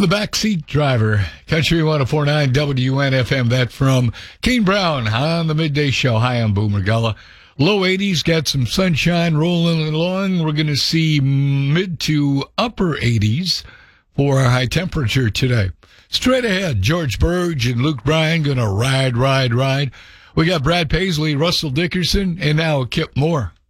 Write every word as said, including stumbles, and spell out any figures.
The Backseat Driver, Country one oh four point nine W N F M. That from Kane Brown on the Midday Show. Hi, I'm Boomer Gullah. Low eighties, got some sunshine rolling along. We're going to see mid to upper eighties for our high temperature today. Straight ahead, George Burge and Luke Bryan going to ride, ride, ride. We got Brad Paisley, Russell Dickerson, and now Kip Moore.